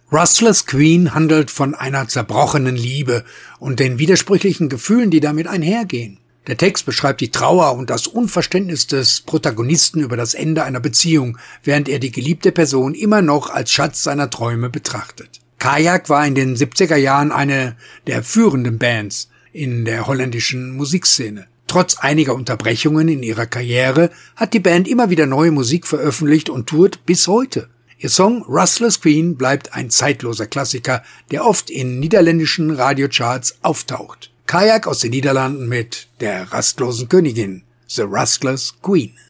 Restless Queen handelt von einer zerbrochenen Liebe und den widersprüchlichen Gefühlen, die damit einhergehen. Der Text beschreibt die Trauer und das Unverständnis des Protagonisten über das Ende einer Beziehung, während er die geliebte Person immer noch als Schatz seiner Träume betrachtet. Kajak war in den 70er Jahren eine der führenden Bands in der holländischen Musikszene. Trotz einiger Unterbrechungen in ihrer Karriere hat die Band immer wieder neue Musik veröffentlicht und tourt bis heute. Ihr Song Restless Queen bleibt ein zeitloser Klassiker, der oft in niederländischen Radiocharts auftaucht. Kajak aus den Niederlanden mit Der rastlosen Königin, The Restless Queen.